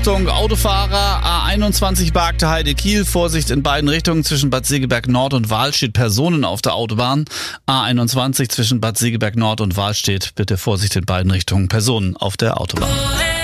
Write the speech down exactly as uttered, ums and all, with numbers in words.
Achtung, Autofahrer, A einundzwanzig Barkte Heide Kiel, Vorsicht in beiden Richtungen, zwischen Bad Segeberg Nord und Wahl steht Personen auf der Autobahn. A einundzwanzig zwischen Bad Segeberg Nord und Wahl steht, bitte Vorsicht in beiden Richtungen, Personen auf der Autobahn.